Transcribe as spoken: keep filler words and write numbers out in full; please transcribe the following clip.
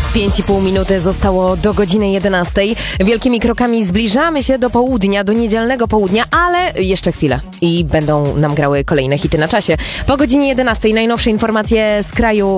pięć i pół minuty zostało do godziny jedenastej. Wielkimi krokami zbliżamy się do południa, do niedzielnego południa, ale jeszcze chwilę i będą nam grały kolejne hity na czasie. Po godzinie jedenastej najnowsze informacje z kraju